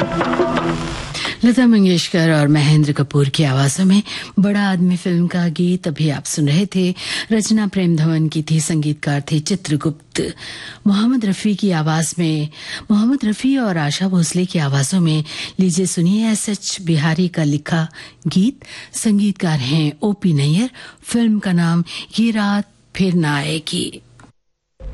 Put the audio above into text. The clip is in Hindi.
लता मंगेशकर और महेंद्र कपूर की आवाजों में बड़ा आदमी फिल्म का गीत अभी आप सुन रहे थे। रचना प्रेम धवन की थी, संगीतकार थे चित्रगुप्त। मोहम्मद रफी की आवाज में, मोहम्मद रफी और आशा भोसले की आवाजों में लीजिए सुनिए एस.एच. बिहारी का लिखा गीत। संगीतकार हैं ओपी नैयर। फिल्म का नाम ये रात फिर ना आएगी।